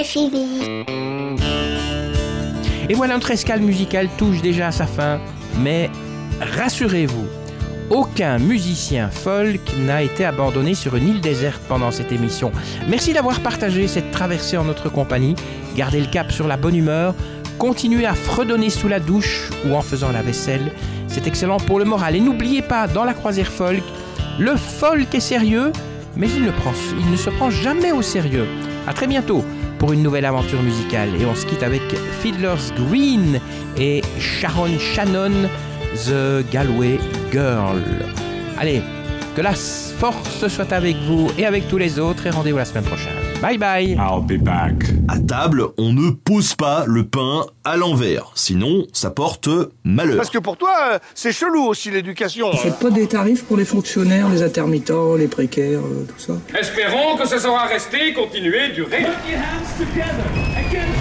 Fini. Et voilà, notre escale musicale touche déjà à sa fin, mais rassurez-vous, aucun musicien folk n'a été abandonné sur une île déserte pendant cette émission. Merci d'avoir partagé cette traversée en notre compagnie. Gardez le cap sur la bonne humeur, continuez à fredonner sous la douche ou en faisant la vaisselle. C'est excellent pour le moral. Et n'oubliez pas, dans la croisière folk, le folk est sérieux, mais il ne se prend jamais au sérieux. À très bientôt pour une nouvelle aventure musicale. Et on se quitte avec Fiddler's Green et Sharon Shannon, The Galway Girl. Allez, que la force soit avec vous et avec tous les autres et rendez-vous la semaine prochaine. Bye bye. I'll be back. À table, on ne pose pas le pain à l'envers, sinon ça porte malheur. Parce que pour toi, c'est chelou aussi l'éducation. Vous faites pas des tarifs pour les fonctionnaires, les intermittents, les précaires, tout ça? Espérons que ça saura rester et continuer, durer.